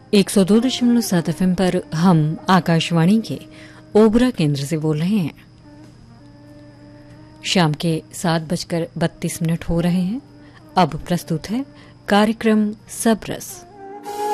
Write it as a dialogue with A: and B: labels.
A: 102.7 FM पर हम आकाशवाणी के ओबरा केंद्र से बोल रहे हैं। शाम के 7:32 हो रहे हैं। अब प्रस्तुत है कार्यक्रम सब रस।